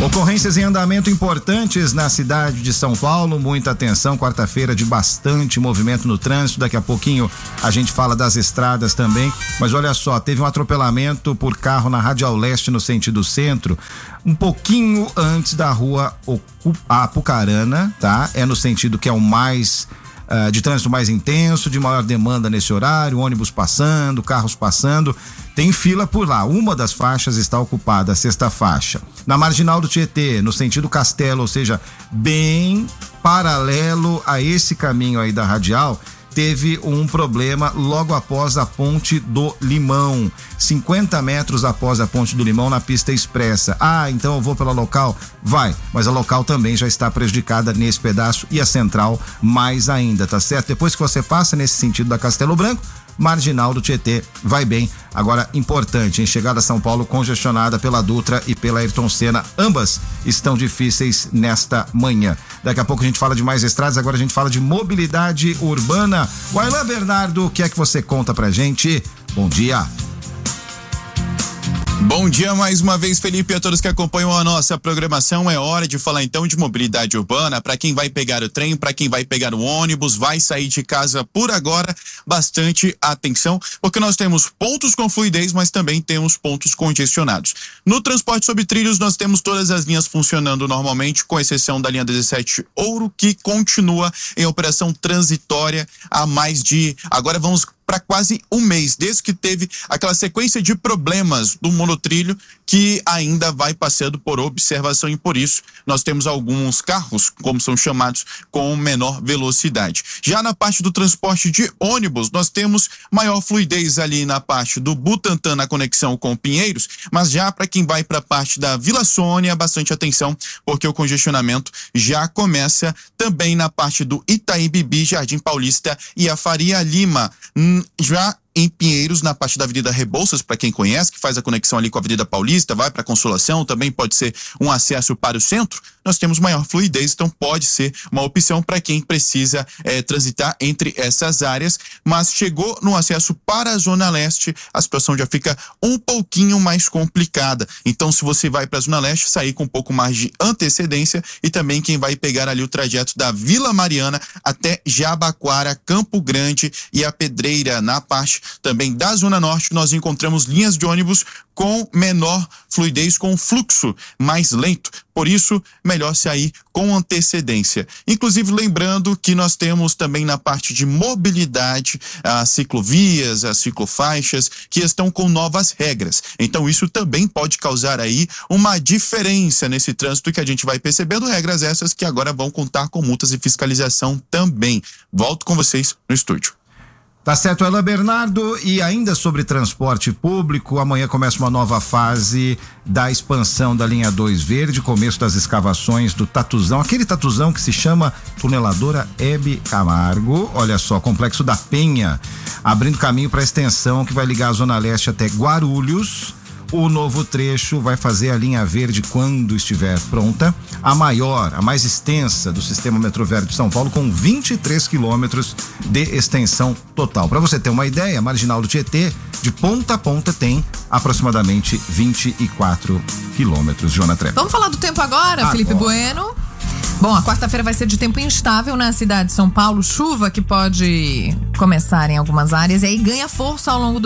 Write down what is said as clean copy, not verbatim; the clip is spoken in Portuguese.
Ocorrências em andamento importantes na cidade de São Paulo, muita atenção, quarta-feira de bastante movimento no trânsito, daqui a pouquinho a gente fala das estradas também, mas olha só, teve um atropelamento por carro na Radial Leste no sentido centro, um pouquinho antes da rua Apucarana, tá? É no sentido que é o mais de trânsito mais intenso, de maior demanda nesse horário, ônibus passando, carros passando, tem fila por lá. Uma das faixas está ocupada, a sexta faixa. Na Marginal do Tietê, no sentido Castelo, ou seja, bem paralelo a esse caminho aí da Radial, teve um problema logo após a Ponte do Limão, 50 metros após a Ponte do Limão na pista expressa. Então eu vou pela local? Vai, mas a local também já está prejudicada nesse pedaço e a central mais ainda, tá certo? Depois que você passa nesse sentido da Castelo Branco, Marginal do Tietê vai bem. Agora, importante, em chegada a São Paulo, congestionada pela Dutra e pela Ayrton Senna, ambas estão difíceis nesta manhã. Daqui a pouco a gente fala de mais estradas, agora a gente fala de mobilidade urbana. Wailan Bernardo, o que é que você conta pra gente? Bom dia. Bom dia mais uma vez, Felipe, a todos que acompanham a nossa programação. É hora de falar então de mobilidade urbana, para quem vai pegar o trem, para quem vai pegar o ônibus, vai sair de casa por agora, bastante atenção, porque nós temos pontos com fluidez, mas também temos pontos congestionados. No transporte sobre trilhos, nós temos todas as linhas funcionando normalmente, com exceção da linha 17 Ouro, que continua em operação transitória há mais de... Agora vamos para quase um mês, desde que teve aquela sequência de problemas do monotrilho, que ainda vai passando por observação, e por isso nós temos alguns carros, como são chamados, com menor velocidade. Já na parte do transporte de ônibus, nós temos maior fluidez ali na parte do Butantã, na conexão com Pinheiros, mas já para quem vai para a parte da Vila Sônia, bastante atenção, porque o congestionamento já começa também na parte do Itaim Bibi, Jardim Paulista e a Faria Lima. Já em Pinheiros, na parte da Avenida Rebouças, para quem conhece, que faz a conexão ali com a Avenida Paulista, vai para Consolação, também pode ser um acesso para o centro, nós temos maior fluidez, então pode ser uma opção para quem precisa transitar entre essas áreas, mas chegou no acesso para a Zona Leste, a situação já fica um pouquinho mais complicada. Então, se você vai para a Zona Leste, sair com um pouco mais de antecedência, e também quem vai pegar ali o trajeto da Vila Mariana até Jabaquara, Campo Grande e a Pedreira, na parte também da Zona Norte, nós encontramos linhas de ônibus com menor fluidez, com fluxo mais lento. Por isso, melhor sair com antecedência. Inclusive, lembrando que nós temos também na parte de mobilidade as ciclovias, as ciclofaixas, que estão com novas regras. Então, isso também pode causar aí uma diferença nesse trânsito, que a gente vai percebendo, regras essas que agora vão contar com multas e fiscalização também. Volto com vocês no estúdio. Tá certo, Wailan Bernardo. E ainda sobre transporte público, amanhã começa uma nova fase da expansão da linha 2 Verde, começo das escavações do Tatuzão, aquele Tatuzão que se chama Tuneladora Hebe Camargo, olha só, Complexo da Penha, abrindo caminho para a extensão que vai ligar a Zona Leste até Guarulhos. O novo trecho vai fazer a linha verde quando estiver pronta, a maior, a mais extensa do sistema Metroviário de São Paulo, com 23 quilômetros de extensão total. Para você ter uma ideia, a Marginal do Tietê, de ponta a ponta, tem aproximadamente 24 quilômetros. Joana Trepa. Vamos falar do tempo agora, Felipe Bueno? Bom, a quarta-feira vai ser de tempo instável na cidade de São Paulo, chuva que pode começar em algumas áreas e aí ganha força ao longo do